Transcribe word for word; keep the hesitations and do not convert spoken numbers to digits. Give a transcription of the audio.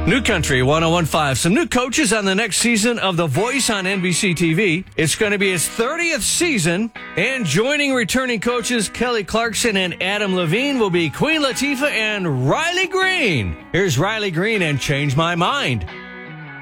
New Country one oh one point five. Some new coaches on the next season of The Voice on N B C T V. It's going to be his thirtieth season. And joining returning coaches Kelly Clarkson and Adam Levine will be Queen Latifah and Riley Green. Here's Riley Green and Change My Mind.